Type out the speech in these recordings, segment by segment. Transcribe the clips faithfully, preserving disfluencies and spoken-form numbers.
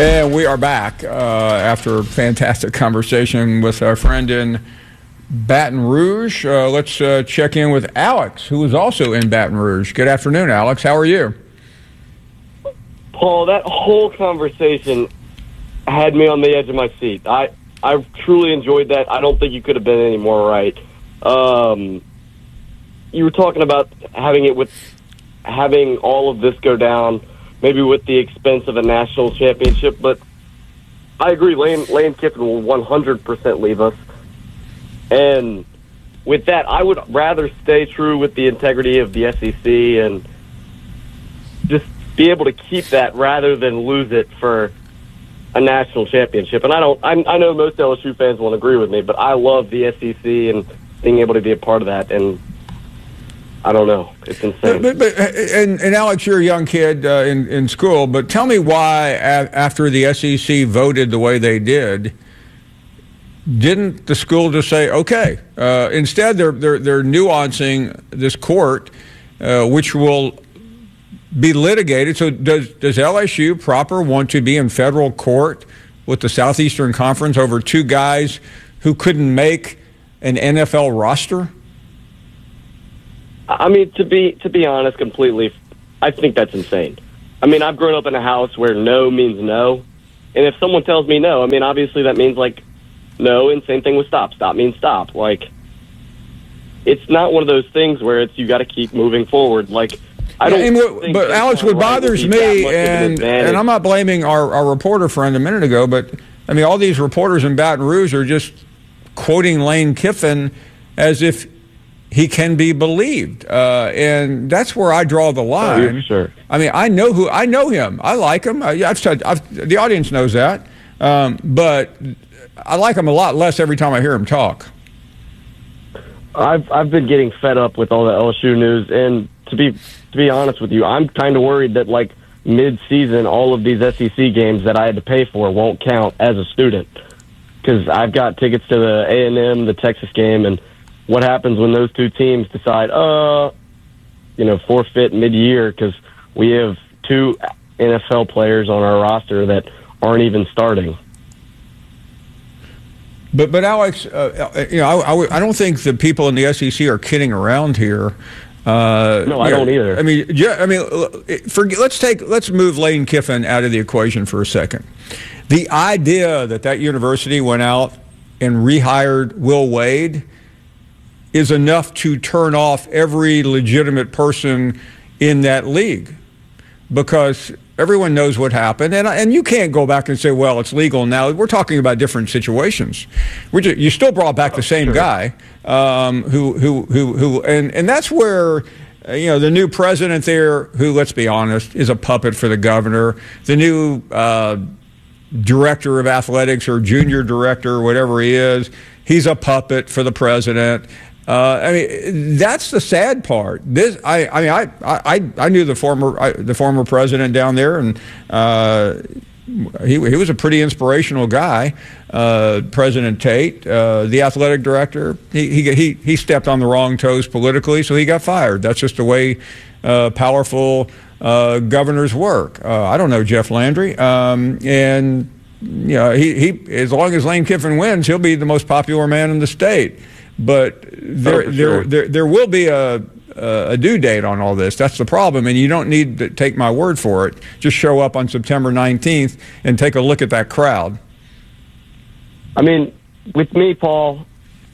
And we are back uh, after a fantastic conversation with our friend in Baton Rouge. Uh, let's uh, check in with Alex, who is also in Baton Rouge. Good afternoon, Alex. How are you? Paul, that whole conversation had me on the edge of my seat. I, I truly enjoyed that. I don't think you could have been any more right. Um, you were talking about having it with having all of this go down, maybe with the expense of a national championship, but I agree. Lane, Lane Kiffin will one hundred percent leave us. And with that, I would rather stay true with the integrity of the S E C and just be able to keep that rather than lose it for a national championship. And I don't, I, I know most L S U fans won't agree with me, but I love the S E C and being able to be a part of that. And I don't know. It's insane. But, but, and, and Alex, you're a young kid uh, in, in school, but tell me why, a- after the S E C voted the way they did, didn't the school just say, okay? Uh, instead, they're, they're, they're nuancing this court, uh, which will be litigated. So does, does L S U proper want to be in federal court with the Southeastern Conference over two guys who couldn't make an N F L roster? I mean, to be to be honest, completely, I think that's insane. I mean, I've grown up in a house where no means no. And if someone tells me no, I mean, obviously that means, like, no, and same thing with stop. Stop means stop. Like, it's not one of those things where it's you got to keep moving forward. Like, I don't yeah, what, think But, Alex, what bothers me, and, and I'm not blaming our, our reporter friend a minute ago, but, I mean, all these reporters in Baton Rouge are just quoting Lane Kiffin as if he can be believed, uh, and that's where I draw the line. Oh, sure. I mean, I know who I know him. I like him. I, I've said I've, the audience knows that, um, but I like him a lot less every time I hear him talk. I've I've been getting fed up with all the L S U news, and to be to be honest with you, I'm kind of worried that, like, mid-season, all of these S E C games that I had to pay for won't count as a student, because I've got tickets to the A and M, the Texas game, and what happens when those two teams decide, uh, you know, forfeit mid-year because we have two N F L players on our roster that aren't even starting. But, but Alex, uh, you know, I, I, I don't think the people in the S E C are kidding around here. Uh, no, I don't know, either. I mean, yeah, I mean, for, let's take let's move Lane Kiffin out of the equation for a second. The idea that that university went out and rehired Will Wade is enough to turn off every legitimate person in that league, because everyone knows what happened, and and you can't go back and say, well, it's legal now. We're talking about different situations. We're just, you still brought back the same sure. guy um, who who who who, and and that's where. Uh, you know, the new president there, who, let's be honest, is a puppet for the governor. The new uh, director of athletics or junior director, or whatever he is, he's a puppet for the president. Uh, I mean, that's the sad part. This, I, I mean, I, I, I knew the former, I, the former president down there, and uh, he, he was a pretty inspirational guy. Uh, President Tate, uh, the athletic director, he, he, he, he stepped on the wrong toes politically, so he got fired. That's just the way uh, powerful uh, governors work. Uh, I don't know Jeff Landry, um, and you know, he, he, as long as Lane Kiffin wins, he'll be the most popular man in the state. But there, oh, sure. there, there, there will be a, a due date on all this. That's the problem, and you don't need to take my word for it. Just show up on September nineteenth and take a look at that crowd. I mean, with me, Paul,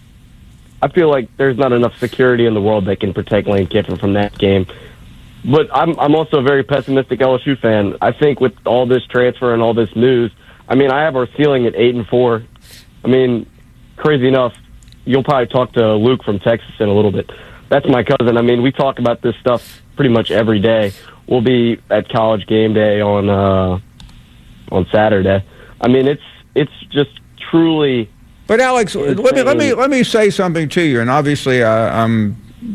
I feel like there's not enough security in the world that can protect Lane Kiffin from that game. But I'm, I'm also a very pessimistic L S U fan. I think with all this transfer and all this news, I mean, I have our ceiling at eight and four. I mean, crazy enough, you'll probably talk to Luke from Texas in a little bit. That's my cousin. I mean, we talk about this stuff pretty much every day. We'll be at college game day on uh, on Saturday. I mean, it's it's just truly. But Alex, insane. let me let me let me say something to you. And obviously, uh, I'm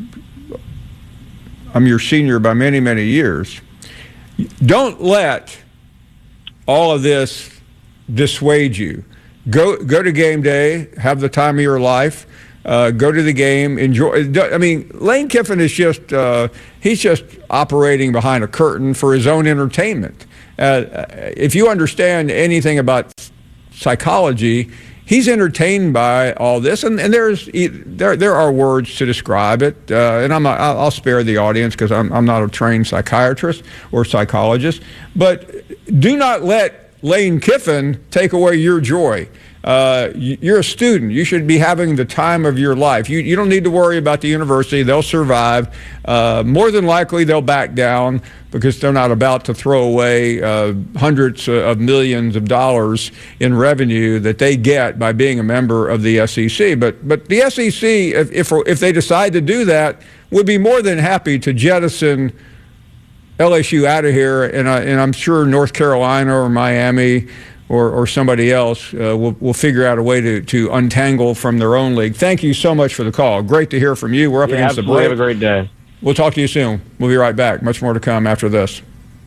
I'm your senior by many many years. Don't let all of this dissuade you. Go go to game day, have the time of your life. Uh, go to the game, enjoy. I mean, Lane Kiffin is just, uh, he's just operating behind a curtain for his own entertainment. uh, if you understand anything about psychology, he's entertained by all this, and, and there's there there are words to describe it, uh, and I'm I'll spare the audience because I'm I'm not a trained psychiatrist or psychologist, but do not let Lane Kiffin take away your joy. Uh, you're a student. You should be having the time of your life. You you don't need to worry about the university. They'll survive. Uh, more than likely, they'll back down because they're not about to throw away uh, hundreds of millions of dollars in revenue that they get by being a member of the S E C. But but the S E C, if if, if they decide to do that, would be more than happy to jettison L S U out of here, and, I, and I'm sure North Carolina or Miami or, or somebody else uh, will, will figure out a way to, to untangle from their own league. Thank you so much for the call. Great to hear from you. We're up yeah, against the break. Have a great day. We'll talk to you soon. We'll be right back. Much more to come after this.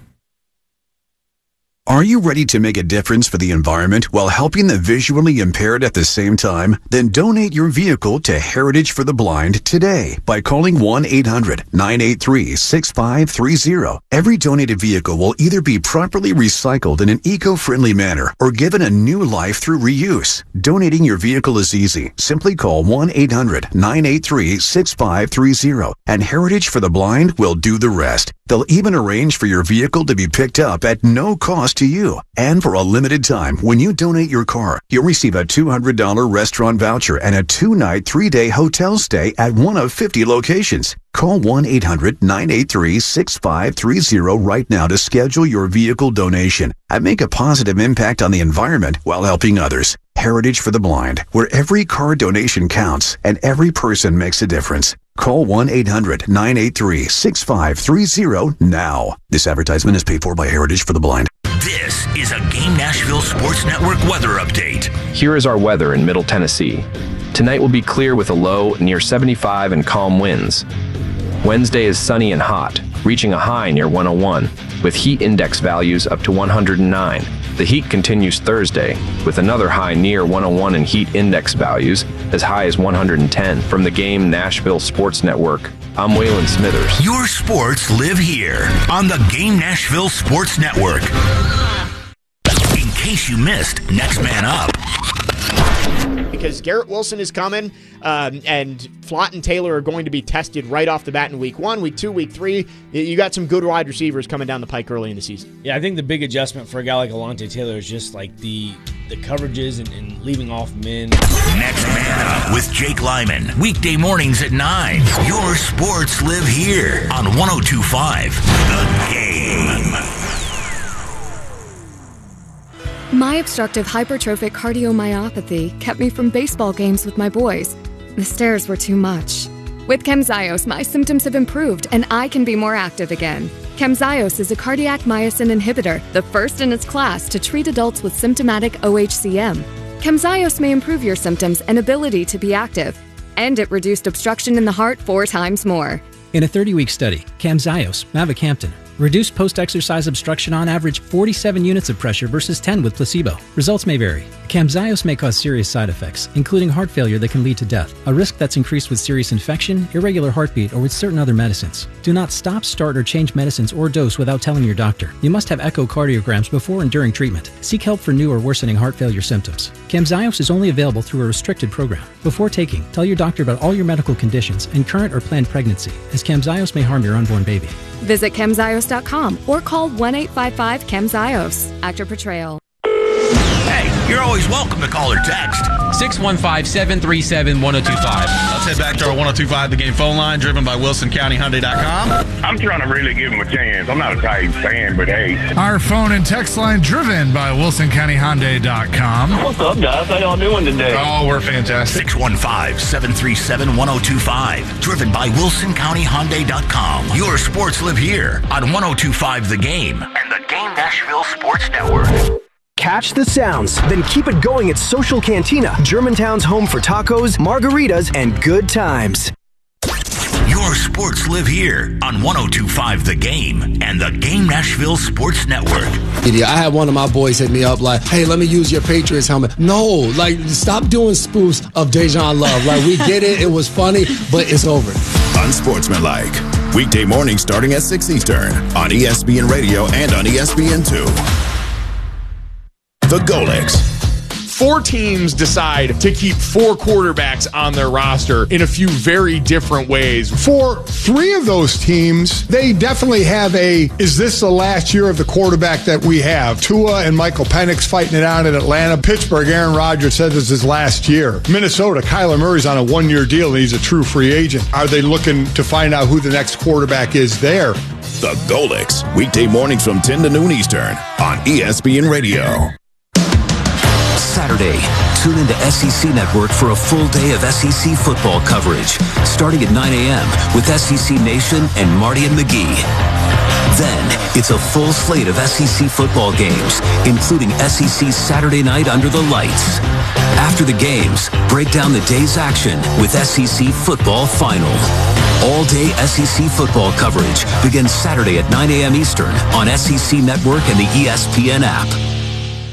Are you ready to make a difference for the environment while helping the visually impaired at the same time? Then donate your vehicle to Heritage for the Blind today by calling one eight hundred nine eight three six five three zero. Every donated vehicle will either be properly recycled in an eco-friendly manner or given a new life through reuse. Donating your vehicle is easy. Simply call one eight hundred nine eight three six five three zero and Heritage for the Blind will do the rest. They'll even arrange for your vehicle to be picked up at no cost to you. And for a limited time, when you donate your car, you'll receive a two hundred dollars restaurant voucher and a two-night, three-day hotel stay at one of fifty locations. Call one eight hundred nine eight three six five three zero right now to schedule your vehicle donation and make a positive impact on the environment while helping others. Heritage for the Blind, where every car donation counts and every person makes a difference. Call one eight hundred nine eight three six five three zero now. This advertisement is paid for by Heritage for the Blind. This is a Game Nashville Sports Network weather update. Here is our weather in Middle Tennessee. Tonight will be clear with a low near seventy-five and calm winds. Wednesday is sunny and hot, reaching a high near one oh one, with heat index values up to one hundred nine. The heat continues Thursday, with another high near one oh one and heat index values as high as one hundred ten. From the Game Nashville Sports Network, I'm Waylon Smithers. Your sports live here on the Game Nashville Sports Network. In case you missed Next Man Up. Because Garrett Wilson is coming, um, and Flott and Taylor are going to be tested right off the bat in week one, week two, week three. You got some good wide receivers coming down the pike early in the season. Yeah, I think the big adjustment for a guy like Alontae Taylor is just like the the coverages and, and leaving off men. Next Man Up with Jake Lyman. Weekday mornings at nine. Your sports live here on one oh two point five The Game. My obstructive hypertrophic cardiomyopathy kept me from baseball games with my boys. The stairs were too much. With Camzyos, my symptoms have improved and I can be more active again. Camzyos is a cardiac myosin inhibitor, the first in its class to treat adults with symptomatic O H C M. Camzyos may improve your symptoms and ability to be active, and it reduced obstruction in the heart four times more. In a thirty-week study, Camzyos, mavacamten, reduced post-exercise obstruction on average forty-seven units of pressure versus ten with placebo. Results may vary. Camzyos may cause serious side effects, including heart failure that can lead to death, a risk that's increased with serious infection, irregular heartbeat, or with certain other medicines. Do not stop, start, or change medicines or dose without telling your doctor. You must have echocardiograms before and during treatment. Seek help for new or worsening heart failure symptoms. Camzyos is only available through a restricted program. Before taking, tell your doctor about all your medical conditions and current or planned pregnancy, as Camzyos may harm your unborn baby. Visit Camzyos dot com or call one eight five five Camzyos. Actor portrayal. Hey, you're always welcome to call or text. six one five, seven three seven, one oh two five. Let's head back to our one oh two point five The Game phone line, driven by Wilson County Hyundai dot com. I'm trying to really give him a chance. I'm not a Titans fan, but hey. Our phone and text line, driven by Wilson County Hyundai dot com. What's up, guys? How y'all doing today? Oh, we're fantastic. six one five, seven three seven, one oh two five. Driven by Wilson County Hyundai dot com. Your sports live here on one oh two point five The Game and the Game Nashville Sports Network. Catch the sounds, then keep it going at Social Cantina, Germantown's home for tacos, margaritas, and good times. Your sports live here on one oh two point five The Game and the Game Nashville Sports Network. I had one of my boys hit me up like, hey, let me use your Patriots helmet. No, like, stop doing spoofs of Dejan Love. Like, we get it, it was funny, but it's over. Unsportsmanlike. Weekday morning starting at six Eastern on E S P N Radio and on E S P N two. The Golics. Four teams decide to keep four quarterbacks on their roster in a few very different ways. For three of those teams, they definitely have a, is this the last year of the quarterback that we have? Tua and Michael Penix fighting it out in Atlanta. Pittsburgh, Aaron Rodgers said this is his last year. Minnesota, Kyler Murray's on a one-year deal and he's a true free agent. Are they looking to find out who the next quarterback is there? The Golics, weekday mornings from ten to noon Eastern on E S P N Radio. Saturday, tune into S E C Network for a full day of S E C football coverage, starting at nine a.m. with S E C Nation and Marty and McGee. Then, it's a full slate of S E C football games, including S E C Saturday Night Under the Lights. After the games, break down the day's action with S E C Football Final. All-day S E C football coverage begins Saturday at nine a.m. Eastern on S E C Network and the E S P N app.